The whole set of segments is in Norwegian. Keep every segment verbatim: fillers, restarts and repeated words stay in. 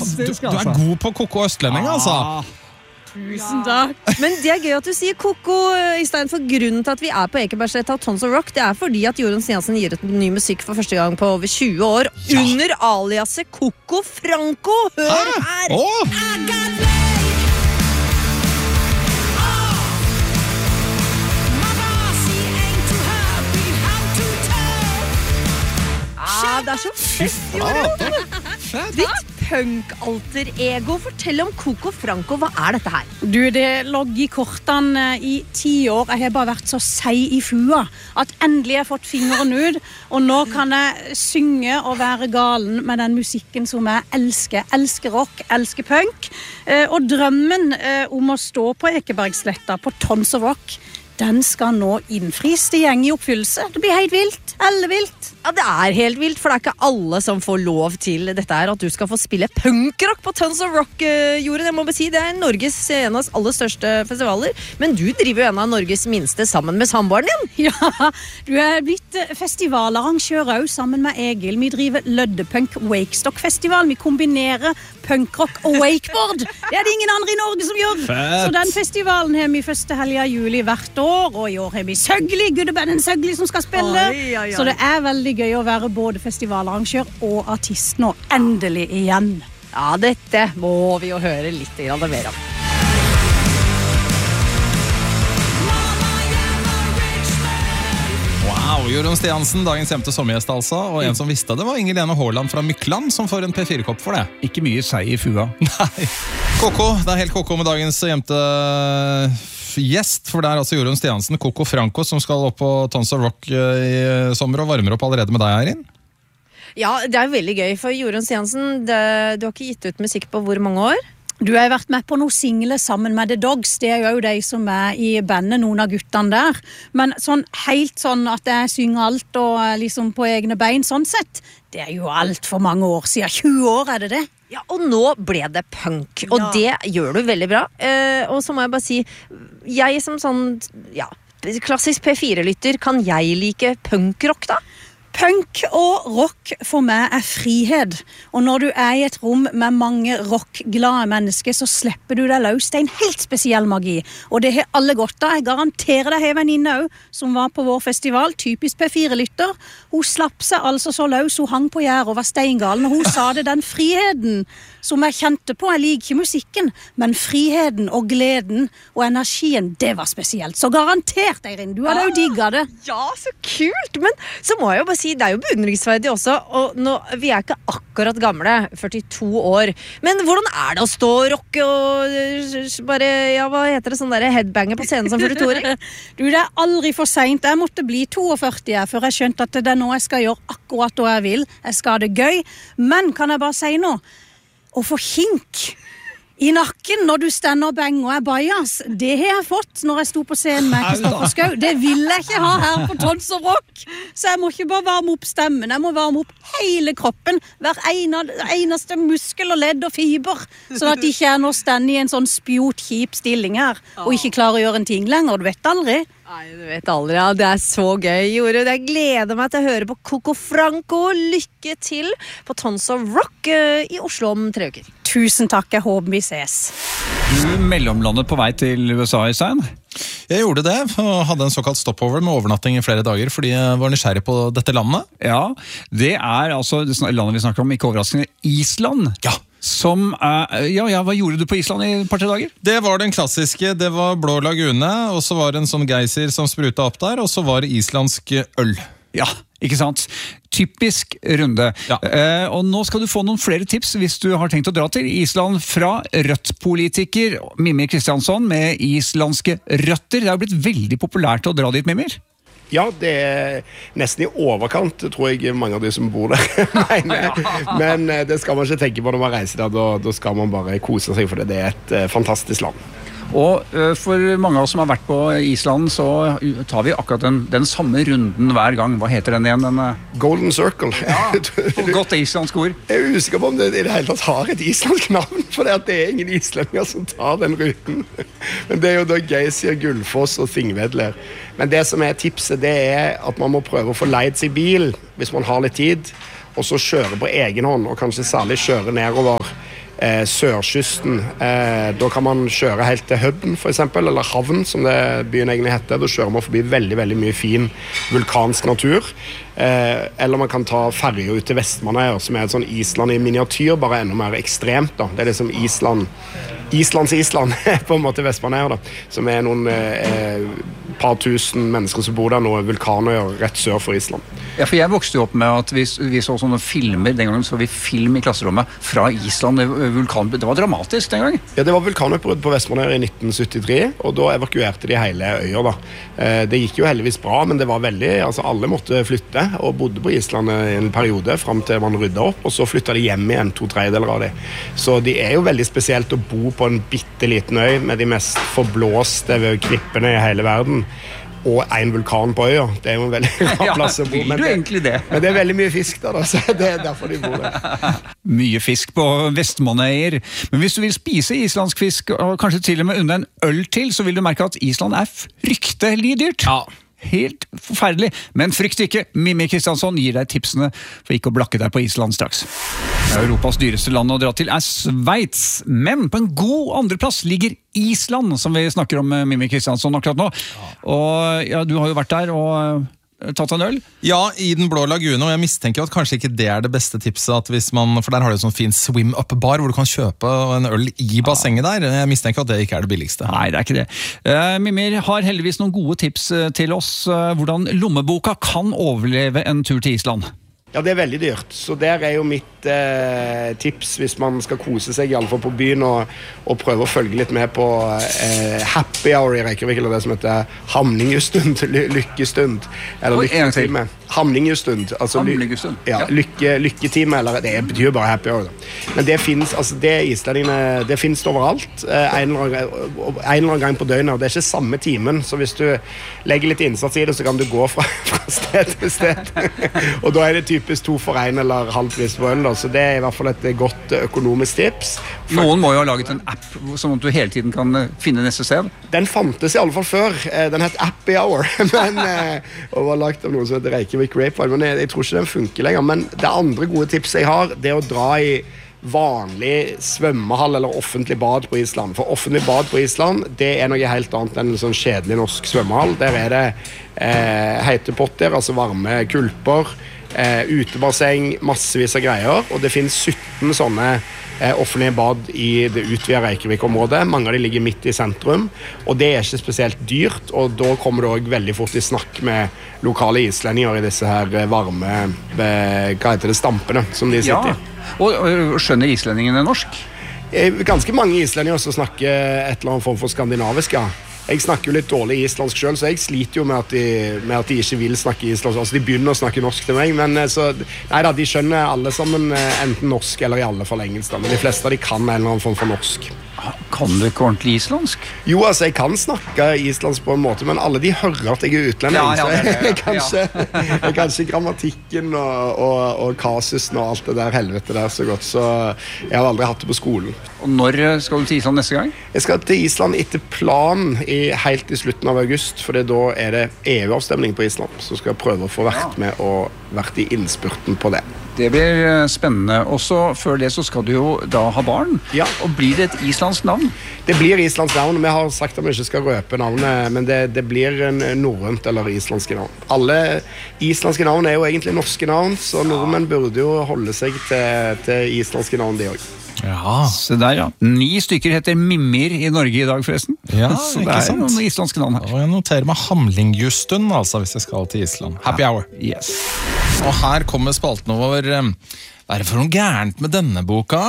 du, du er god på Koko Østlending, altså. Tusen takk. Men det er gøy at du sier Koko, Øystein, for grunnen til at vi er på Ekebergsletta og Tons of Rock, det er fordi at Jorunn Stiansen gir ut ny musikk for første gang på over tjue år, ja. Under aliaset Koko Franco. Hør Hæ? Her! Åh! Ja, det er så fest, Jorunn. Ditt punk-alter-ego. Fortell om Koko Franco. Hva er dette her? Du, det logg i kortene i ti år. Jeg har bare vært så seig i fua at endelig har jeg fått fingeren ut, og nå kan jeg synge og være galen med den musikken som jeg elsker. Elsker rock, elsker punk. Og drømmen om å stå på Ekebergsletta på Tons of Rock, den skal nå innfris. Det gjeng i oppfyllelse. Det blir helt vilt. Ellevilt. Ja, det er helt vilt, for det er ikke alle som får lov til dette her, at du skal få spille punkrock på Tons of Rock, uh, Jorunn. Jeg må bare si, det er Norges en av aller største festivaler, men du driver jo en av Norges minste sammen med samboeren din. Ja, du er blitt festivalarrangør også sammen med Egil. Vi driver Løddepunk Wakestock-festival. Vi kombinerer punkrock og wakeboard. Det er det ingen andre i Norge som gjør. Fett. Så den festivalen har vi første helga i juli hvert år, og i år har vi Søgli, Guddebanden Søgli som skal spille. Oi, oi, oi. Så det er veldig gøy å være både festivalarrangør og artist nå, endelig igjen. Ja, dette må vi jo høre litt mer om. Wow, Jorunn Stiansen, dagens hjemte sommergjest altså, og en som visste det var Inger Lene Haaland fra Mykland, som får en P fire-kopp for det. Ikke mye seg i fua. Nei. Koko, det er helt Koko med dagens hjemte gjest, for det er altså Jorunn Stiansen, Koko Franco, som skal opp på Tons of Rock i sommer og varmer opp allerede med deg, Eirin. Ja, det er veldig gøy, for Jorunn Stiansen, det, du har ikke gitt ut musikk på hvor mange år? Du har vært med på noen singler sammen med The Dogs. Det er jo de som er i bandet, noen av guttene der. Men sånn helt sånn at jeg synger alt og liksom på egne bein, sånn sett, det er jo alt for mange år siden. tjue år er det det. Ja, og nå ble det punk, og ja. Det gjør du veldig bra. Eh, og så må jeg bare si, jeg som sånn, ja, klassisk P fire-lytter, kan jeg like punkrock da? Punk og rock for meg er frihet, og når du er i et rom med mange rockglade mennesker, så slipper du deg løs. Det er en helt spesiell magi, og det har alle godt av. Jeg garanterer deg, venninne også, som var på vår festival, typisk P fire-lytter. Hun slapp seg altså så løs, hun hang på gjerdet og var steingalen, og hun sa det, den friheten som jeg kjente på, jeg liker ikke musikken, men friheten og gleden og energien, det var spesielt. Så garantert, Eirin, du hadde jo digget det. Ja, så kult, men så må jeg jo bare si, det er jo beundringsverdig også, og nå, vi er ikke akkurat gamle, førtito år, men hvordan er det å stå og rocke og bare, ja, hva heter det, sånn der headbanger på scenen som førtito-åring? Du, det er aldri for sent. Jeg måtte bli toogførti her, før jeg skjønte at det er nå jeg skal gjøre akkurat hva jeg vil. Jeg skal ha det gøy, men kan jeg bare si noe? Å få hink i nakken når du stender og banger og er bajas, det har jeg fått når jeg sto på scenen med Kristoffer Schau. Det vil jeg ikke ha her på Tons of Rock. Så jeg må ikke bare varme opp stemmen, jeg må varme opp hele kroppen, hver eneste muskel og ledd og fiber, sånn at de ikke er noe stende i en sånn spjot kjip stilling her, og ikke klarer å gjøre en ting lenger, du vet aldri. Nei, du vet aldri, ja. Det er så gøy, Jorunn. Jeg gleder meg til å høre på Koko Franco. Lykke til på Tons of Rock uh, i Oslo om tre uker. Tusen takk, jeg håper vi ses. Du mellomlandet på vei til U S A, Øystein? Jeg gjorde det, og hadde en såkalt stopover med overnatting i flere dager, fordi jeg var nysgjerrig på dette landet. Ja, det er altså det landet vi snakker om, ikke overraskende, Island. Ja. Som, uh, ja, ja, hva gjorde du på Island i et par-tre dager? Det var den klassiske, det var blå lagune, og så var det en sånn geysir som spruta opp der, og så var det islandsk øl. Ja, ikke sant? Typisk runde. Ja. Uh, og nå skal du få noen flere tips hvis du har tenkt å dra til Island fra Rødt-politiker Mimir Kristjansson med islandske røtter. Det har blitt veldig populært å dra dit, Mimir. Ja, det er nesten i overkant, tror jeg mange av de som bor der mener. Men det skal man ikke tenke på når man reiser der, da, da skal man bare kose seg, for det er et uh, fantastisk land. Og uh, for mange av oss som har vært på Island, så tar vi akkurat den, den samme runden hver gang. Hva heter den igjen? Den, uh... Golden Circle. Ja, godt islandsk ord. Jeg er usikker på om det i det hele tatt har et islandsk navn, for det, det er ingen islendinger som tar den ruten. Men det er jo da Geysir, Gullfoss og Þingvellir. Men det som er tipset, det er at man må prøve å få leid seg bil, hvis man har litt tid, og så kjøre på egen hånd, og kanskje særlig kjøre nedover eh, sørkysten. Eh, da kan man kjøre helt til Høbn, for eksempel, eller Havn, som det byen egentlig heter. Da kjører man forbi veldig, veldig mye fin vulkansk natur. Eh, eller man kan ta ferje ut til Vestmannaøy, som er et sånn Island i miniatyr, bare enda mer ekstremt. Da. Det er liksom Island, Islands Island, på en måte Vestmannaøy, da, som er noen eh, par tusen mennesker som bor der, noen vulkanøyer rett sør for Island. Ja, for jeg vokste jo opp med at vi, vi så sånne filmer, den gangen så vi film i klasserommet fra Island, vulkan, det var dramatisk den gangen. Ja, det var vulkanutbrudd på Vestmannaøy i nitten syttitre, og da evakuerte de hele øya da. Eh, det gikk jo heldigvis bra, men det var veldig, altså alle måtte flytte, og bodde på Island i en periode, frem til man ryddet opp, og så flyttet de hjem igjen, to tredjedeler av de. Så det er jo veldig spesielt å bo på en bitteliten øy, med de mest forblåste klippene i hele verden, og en vulkan på øya. Det er jo en veldig rar plass å bo. Ja, vil du egentlig det? Men det er veldig mye fisk der, da, så det er derfor de bor der. Mye fisk på Vestmannaøyer. Men hvis du vil spise islandsk fisk, og kanskje til og med unna en øl til, så vil du merke at Island er fryktelig dyrt. Ja. Helt forferdelig, men frykt ikke. Mimmi Kristiansson gir deg tipsene for ikke å blakke deg på Island straks. Europas dyreste land å dra til er Sveits, men på en god andreplass ligger Island, som vi snakker om med Mimmi Kristiansson akkurat nå. Og ja, du har jo vært der og tatt en øl? Ja, i den blå lagune, og jeg mistenker at kanskje ikke det er det beste tipset, at hvis man, for der har du en sånn fin swim-up-bar, hvor du kan kjøpe en øl i bassenget der. Jeg mistenker at det ikke er det billigste. Nei, det er ikke det. Uh, Mimir har heldigvis noen gode tips til oss, uh, hvordan lommeboka kan overleve en tur til Island. Ja, det er veldig dyrt, så der er jo mitt eh, tips hvis man skal kose seg i alle fall på byen og, og prøve å følge litt med på eh, happy hour i Reykjavik, eller det som heter hamningestund, ly lykkestund, eller Oi, lykketime. Hamningestund, altså ly Hamningestund, ja, lykke, lykketime, eller det betyr bare happy hour. Da. Men det finnes, altså det islendingene, det finnes overalt, eh, en, eller annen, en eller annen gang på døgnet, og det er ikke samme timen, så hvis du legger litt innsats i det, så kan du gå fra, fra sted til sted. Og da er det typisk to for en eller halv pris på øl, så det er i hvert fall et godt økonomisk tips. For noen må jo ha laget en app sånn at du hele tiden kan finne neste sted. Den fantes i alle fall før. Den het Happy Hour, men, og var lagt av noen som heter Reykjavik Grapevine, men jeg, jeg tror ikke den funker lenger. Men det andre gode tipset jeg har, det er å dra i vanlig svømmehall eller offentlig bad på Island. For offentlig bad på Island, det er noe helt annet enn en sånn kjedelig norsk svømmehall. Der er det eh, heite potter, altså varme kulper, eh, utebasseng, massevis av greier, og det finnes sytten sånne eh, offentlige bad i det utvidede Reykjavik-området. Mange av de ligger midt i sentrum, og det er ikke spesielt dyrt, og da kommer du også veldig fort i snakk med lokale islendinger i disse her varme, eh, hva heter det, stampene som de sitter i. Ja. Og, og skjønner islendingene norsk? Ganske mange islendinger som snakker et eller annet form for skandinavisk, ja. Jeg snakker jo litt dårlig islandsk selv, så jeg sliter jo med at de, med at de ikke vil snakke islandsk. Altså, de begynner å snakke norsk til meg, men så, nei da, de skjønner alle sammen enten norsk eller i alle fall engelsk, da. Men de fleste av de kan en eller annen form for norsk. Kan du ikke ordentlig islandsk? Jo, altså, jeg kan snakke islandsk på en måte, men alle de hører at jeg er utlending. Ja, ja, det, så jeg kan ikke, jeg kan ikke grammatikken og, og, og kasusen og alt det der helvete der så godt, så jeg har aldri hatt det på skolen. Og når skal du til Island neste gang? Jeg skal til Island etter planen i, helt i slutten av august, for da er det E U-avstemning på Island, så skal jeg prøve å få vært med og vært i innspurten på det. Det blir spennende. Også før det så skal du jo da ha barn. Ja. Og blir det et islandsk navn? Det blir islandsk navn. Vi har sagt at vi ikke skal røpe navnet, men det, det blir en norrønt eller islandske navn. Alle islandske navn er jo egentlig norske navn, så nordmenn burde jo holde seg til, til islandske navn de også. Ja. Så der, ja. Ni stykker heter Mimir i Norge i dag, forresten. Ja, så det ikke er sant? noen islandske navn her. Og jeg noterer meg Hamlingjustund, altså, hvis jeg skal til Island. Happy hour. Yes. Og her kommer spalten over. Hva er det for noe gærent med denne boka?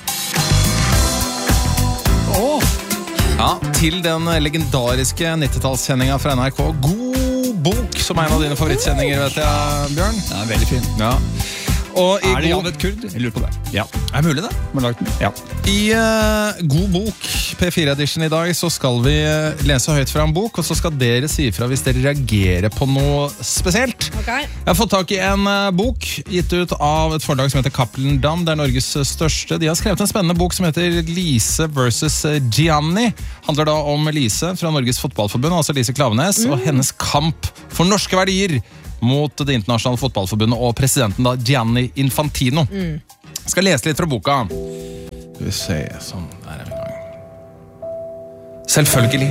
Åh! Ja, til den legendariske nittitallskjenninga fra N R K. God bok, som er en av dine favorittkjenninger, vet jeg, Bjørn. Det er veldig fin. Ja. Og i Er det god... Janet Kurd? Jeg lurer på det. Ja. Er det mulig det? Man har lagt den. Ja. I uh, God bok, P fire edition i dag, så skal vi uh, lese høyt fra en bok, og så skal dere si ifra hvis dere reagerer på noe spesielt. Okay. Jeg har fått tak i en uh, bok gitt ut av et forlag som heter Cappelen Damm. Det er Norges største. De har skrevet en spennende bok som heter Lise versus Gianni. Handler da om Lise fra Norges fotballforbund, altså Lise Klaveness, mm. og hennes kamp for norske verdier mot det internasjonale fotballforbundet og presidenten da, Gianni Infantino. Mm. Jeg skal lese litt fra boka. Skal vi se, sånn, der er vi i gang. Selvfølgelig.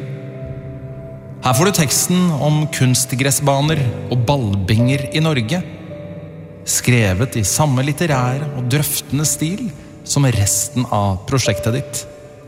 Her får du teksten om kunstgressbaner og ballbinger i Norge. Skrevet i samme litterære og drøftende stil som resten av prosjektet ditt.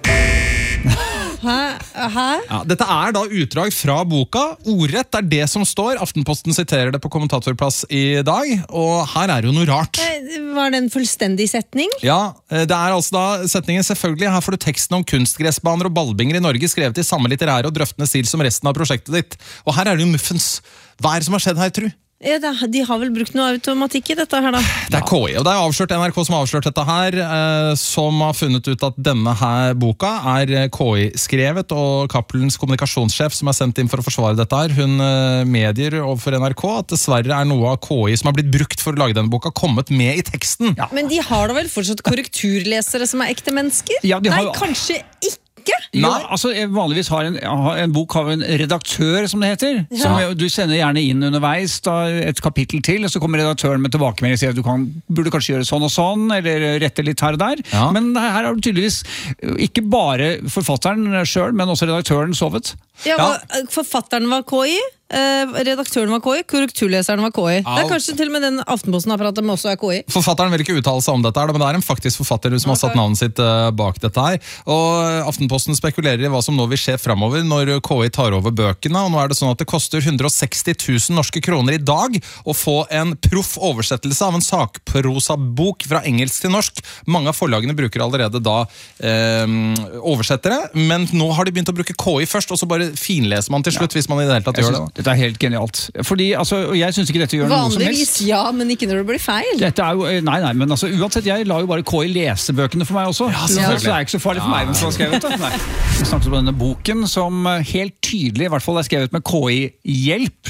Hæ? Hæ? Ja, dette er da utdrag fra boka. Ordrett er det som står. Aftenposten siterer det på kommentatorplass i dag. Og her er jo noe rart. Var det en fullstendig setning? Ja, det er altså da setningen selvfølgelig. Her får du teksten om kunstgressbaner og ballbinger i Norge skrevet i samme litterære og drøftende stil som resten av prosjektet ditt. Og her er det jo muffens. Hva er det som har skjedd her, tru? Ja, de har vel brukt noe automatikk i dette her da. Det er K I, og det er avslørt N R K som har avslørt dette her, eh, som har funnet ut at denne her boka er K I-skrevet, og Cappelens kommunikasjonssjef som er sendt inn for å forsvare dette her, hun eh, medier overfor N R K at dessverre er noe av K I som har blitt brukt for å lage denne boka, kommet med i teksten. Ja. Men de har da vel fortsatt korrekturlesere som er ekte mennesker? Ja, de har Nei, jo- kanskje ikke. Jo, altså vanligvis har en, en bok har en redaktør, som det heter, Ja. som du sender gjerne inn underveis da, et kapittel til, og så kommer redaktøren med tilbakemelding og sier at du kan, burde kanskje gjøre sånn og sånn, eller rette litt her og der. Ja. Men her har du tydeligvis ikke bare forfatteren selv, men også redaktøren sovet. Ja, Ja. og forfatteren var K I, eh, redaktøren var K I, korrekturleseren var K I. Det er kanskje til og med den Aftenposten-apparatet som også er K I. Forfatteren vil ikke uttale seg om dette, her, men det er en faktisk forfatter som har satt navnet sitt eh, bak dette her. Og Aftenposten spekulerer i hva som nå vil skje fremover når K I tar over bøkene. Og nå er det sånn at det koster hundre og seksti tusen norske kroner i dag å få en proff oversettelse av en sakprosabok fra engelsk til norsk. Mange av forlagene bruker allerede da eh, oversettere, men nå har de begynt å bruke K I først, og så bare finleser man til slutt, hvis man i det hele tatt Jeg gjør synes, det. dette er helt genialt. Fordi, altså, og jeg synes ikke dette gjør noe som Vanligvis helst. ja, men ikke når det blir feil. Dette er jo, nei, nei, men altså, uansett, jeg lar jo bare K I lese bøkene for meg også. selvfølgelig. Så det er ikke så farlig for meg hvem som har skrevet det. Nei. Vi snakket om denne boken som helt tydelig i hvert fall er skrevet med K I-hjelp.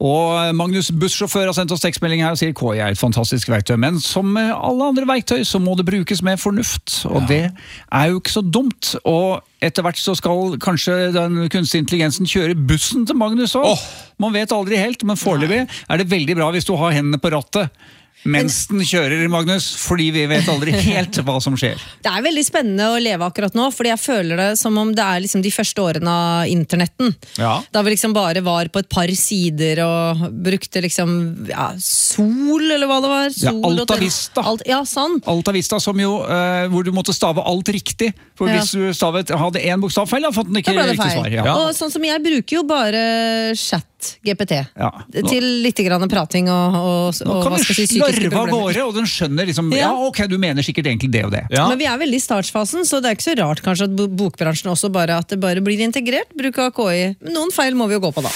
Og Magnus bussjåfør har sendt oss tekstmelding her og sier K I er et fantastisk verktøy, men som med alle andre verktøy så må det brukes med fornuft. Og det er jo ikke så dumt. Og etter hvert så skal kanskje den kunstig intelligensen kjøre bussen til Magnus også. Åh. Man vet aldri helt, men foreløpig er det veldig bra hvis du har hendene på rattet mens den kjører, Magnus, fordi vi vet aldri helt hva som skjer. Det er veldig spennende å leve akkurat nå, fordi jeg føler det som om det er liksom de første årene av internetten. Ja. Da vi liksom bare var på et par sider og brukte liksom ja, sol, eller hva det var. Ja, Sol og- Alta Vista. Alt, ja, sånn. Alta Vista, som jo, eh, hvor du måtte stave alt riktig. For Ja. hvis du stavet, hadde en bokstav feil, da fant den ikke Da ble det riktig feil. svar. Ja. Og sånn som jeg bruker jo bare chat G P T Ja. til litt grann prating og, og, Nå og kan hva du skal jeg si, psykiske slarve av problemer. gårde, og den skjønner liksom, ja. Ja. ok, du mener sikkert egentlig det og det. Ja. Men vi er veldig i startfasen, så det er ikke så rart kanskje at bo- bokbransjen også bare, at det bare blir integrert, bruk av K I. Men noen feil må vi jo gå på da.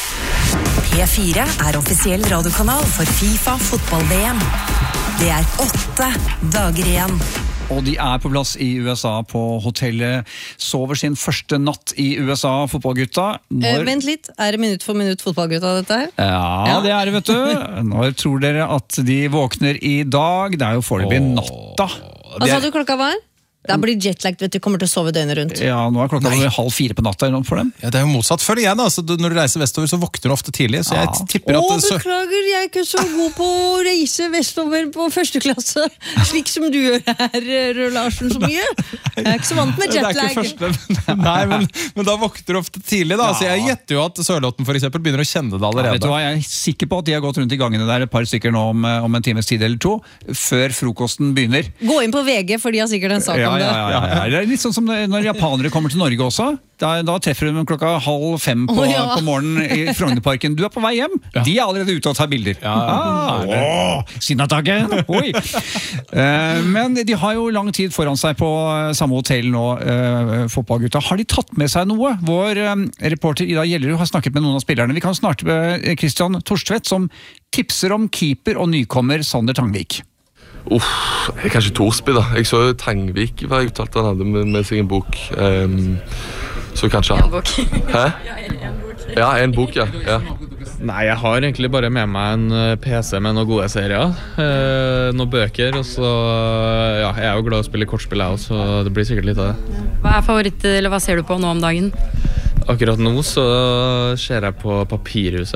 P fire er offisiell radiokanal for FIFA fotball-V M. Det er åtte dager igjen. Og de er på plass i U S A på hotellet, sover sin første natt i U S A, fotballgutta. Eh, Når... vent litt, er det minutt for minutt fotballgutta dette her? Ja, Ja. det er det, vet du. Når tror dere at de våkner i dag? Det er jo foreløpig natta. Hva sa du klokka var? Da blir jetlagt, vet du, kommer til å sove døgnet rundt. Ja, nå er klokka Nei. halv fire på natta eller noe for dem. Ja, det er jo motsatt, føler jeg da. Altså, du, når du reiser vestover, så våkner du ofte tidlig, så jeg Ja. tipper Å, at... Så... beklager, jeg er ikke så god på å reise vestover på første klasse, slik som du gjør her, Rød Larsen, så mye. Jeg er ikke så vant med Det er ikke jetlag. første, nei, men, men da våkner du ofte tidlig da. Så jeg gjetter jo at Sørlotten for eksempel begynner å kjenne det Ja, allerede. vet du hva, Jeg er sikker på at de har gått rundt i gangene der et par stykker nå om, om en times tid eller to, før frokosten begynner. Gå inn på V G, for de har sikkert en sak Ja, om det. ja, ja, ja. Det er litt sånn som det- når japanere kommer til Norge også. Da, da treffer du dem klokka halv fem på, Å, ja. på morgenen i Frognerparken. Du er på vei hjem. De er allerede ute og tar bilder. Ah, åh, Sinnataken! Oi! Eh, men de har jo lang tid foran seg på samme hotell nå, eh, fotballgutta. Har de tatt med seg noe? Vår eh, reporter Ida Gjellerud har snakket med noen av spillerne. Vi kan snart med Christian Torstvedt, som tipser om keeper og nykommer Sander Tangvik. Uff, det er kanskje Torsby da. Jeg så jo Tangvik var jeg uttalt han hadde med, med seg en bok. Um, så kanskje han... En bok. Hæ? Ja, en bok, ja. ja. Nei, jeg har egentlig bare med meg en eh, P C med noen gode serier, eh, noen bøker, og så, ja, jeg er jo glad i å spille kortspill jeg også, så det blir sikkert litt av det. Hva er favoritt, eller hva ser du på nå om dagen? Akkurat nå så ser jeg på Papirhuset.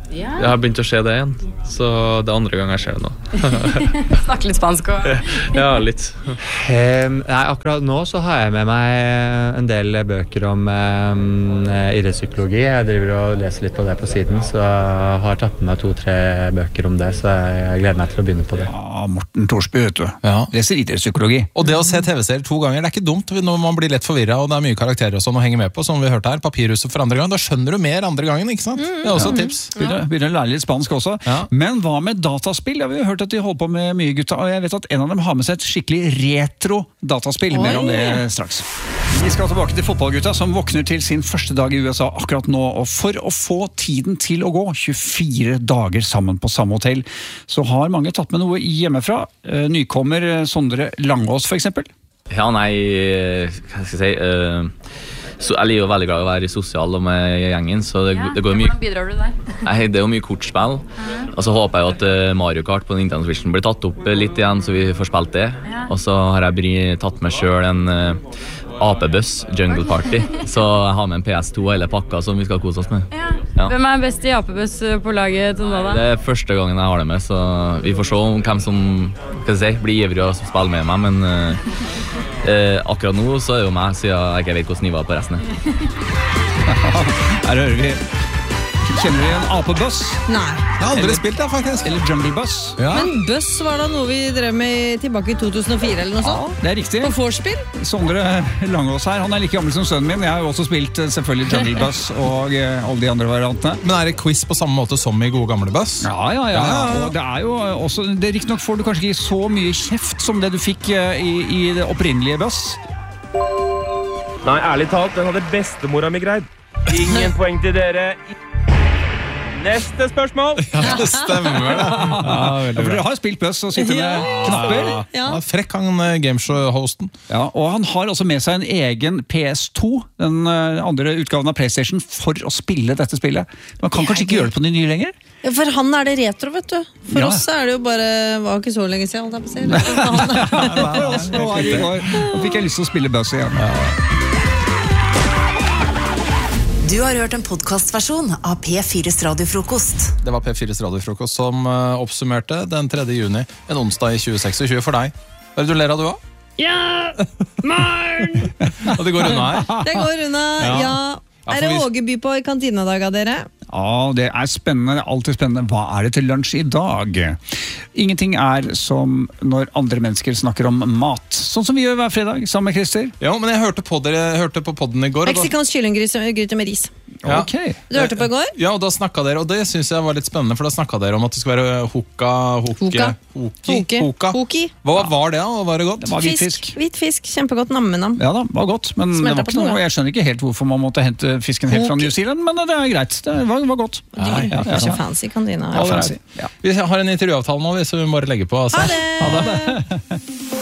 Jeg har begynt å se det igjen, så det er andre gang jeg ser det nå. Snakke litt spansk også. Ja, litt. Um, nei, akkurat nå så har jeg med meg en del bøker om um, idrettspsykologi. Jeg driver og leser litt på det på siden, så jeg har tatt med meg to-tre bøker om det, så jeg gleder meg til å begynne på det. Ja, Morten Thorsby, vet du. Ja. Leser idrettspsykologi. Og det å se tv-serier to ganger, det er ikke dumt når man blir litt forvirret, og det er mye karakterer og sånn å henge med på, som vi hørte her, Papirhuset for andre gang. Da skjønner du mer andre gangen, ikke sant? Det er også et tips. Begynner, begynner å lære litt spansk også. Ja. Men hva med dataspill? Ja, vi har hørt at de holder på med mye gutta, og jeg vet at en av dem har med seg et skikkelig retro dataspill. Oi. Mer om det straks. Vi skal tilbake til fotballgutta som våkner til sin første dag i U S A akkurat nå, og for å få tiden til å gå, tjuefire dager sammen på samme hotell, så har mange tatt med noe hjemmefra. Nykommer Sondre Langås for eksempel. Ja, nei, hva skal jeg si... Uh... Så jeg er jo veldig glad i å være sosial med gjengen, så det, ja. det går mye... Hvordan bidrar du der? Nei, det er jo mye kortspill, uh-huh. og så håper jeg at Mario Kart på Nintendo Switch blir tatt opp litt igjen, så vi får spilt det. Ja. Og så har jeg tatt med selv en uh, apebuss, Jungle Party, så jeg har med en P S to og hele pakka som vi skal kose oss med. Ja. Ja. Hvem er best i apebuss på laget til nå da? Det er første gangen jeg har det med, så vi får se om hvem som hva skal jeg si, blir ivrig å spille med meg, men... Uh, Eh, akkurat nå så er det jo meg, siden jeg ikke vet hvordan nivået på resten er. Her hører vi. Kjenner du en apebuss? Nei. Jeg har aldri spilt det, faktisk. Eller jungle bus. Ja. Men buss var da noe vi drev med tilbake i to tusen og fire eller noe sånt? Ja, det er riktig. På vorspiel? Sondre Langås her, han er like gammel som sønnen min. Jeg har jo også spilt selvfølgelig jungle bus og uh, alle de andre variantene. Men er det quiz på samme måte som i gode gamle buss? Ja, ja, ja. ja. Og det er jo også, det er riktig nok får du kanskje ikke så mye kjeft som det du fikk uh, i, i det opprinnelige buss. Nei, ærlig talt, den hadde bestemora mi greid. Ingen poeng til dere. Neste spørsmål. Ja, det stemmer det. Ja, ja, for dere har spilt buss og sitter med knapper. Ja, ja. Ja, frekk han gameshow-hosten. Ja, og han har også med seg en egen P S to, den andre utgaven av PlayStation, for å spille dette spillet. Man kan kanskje ikke gjøre det på de nye lenger? Ja, for han er det retro, vet du. For ja. Oss er det jo bare, var ikke så lenge siden, holdt jeg på å si. Nå fikk jeg lyst til å spille buss igjen. Ja. Du har hørt en podcastversjon av P fires radiofrokost. Det var P fires radiofrokost som uh, oppsummerte den tredje juni, en onsdag i tjue tjueseks for deg. Hva er det du ler av du også? Ja, Marn! Og det går unna her? Det går unna, ja. ja. Er det Ågeby på i kantinedag av dere? Ja, det er spennende, det er alltid spennende. Hva er det til lunsj i dag? Ingenting er som når andre mennesker snakker om mat. Sånn som vi gjør hver fredag, sammen med Christer. Ja, men jeg hørte på, dere, jeg hørte på podden i går. Meksikansk kyllinggryte med ris. Ja. Okay. Du hørte på i går? Ja, og da snakket dere, og det synes jeg var litt spennende, for da snakket dere om at det skulle være hoka, hoke, hoki, hoka. Hoki. Hva var det, og var det godt? Det var hvit fisk. Hvit fisk, kjempegodt nammenam. Ja da, var godt, men det var ikke noe, jeg skjønner ikke helt hvorfor man måtte hente fisken helt fra New Zealand, men det er greit, det var, var godt. Det er ja, ja, ja. Fancy kantina. Ja, fancy. Ja. Vi har en intervjuavtale nå, så vi må bare legge på. Altså. Ha det! Ha det.